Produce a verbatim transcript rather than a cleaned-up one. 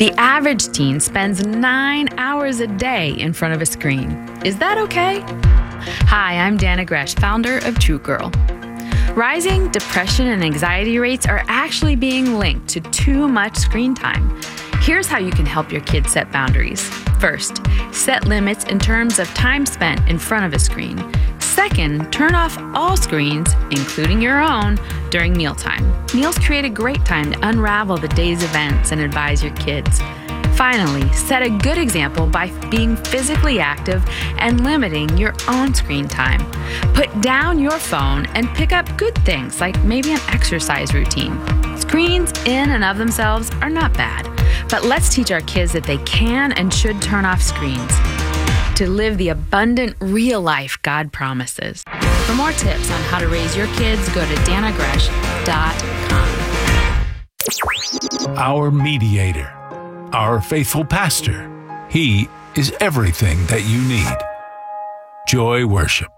The average teen spends nine hours a day in front of a screen. Is that okay? Hi, I'm Dana Gresh, founder of True Girl. Rising depression and anxiety rates are actually being linked to too much screen time. Here's how you can help your kids set boundaries. First, set limits in terms of time spent in front of a screen. Second, turn off all screens, including your own, during mealtime. Meals create a great time to unravel the day's events and advise your kids. Finally, set a good example by being physically active and limiting your own screen time. Put down your phone and pick up good things like maybe an exercise routine. Screens in and of themselves are not bad, but let's teach our kids that they can and should turn off screens to live the abundant, real life God promises. For more tips on how to raise your kids, go to dana gresh dot com. Our mediator, our faithful pastor. He is everything that you need. Joy Worship.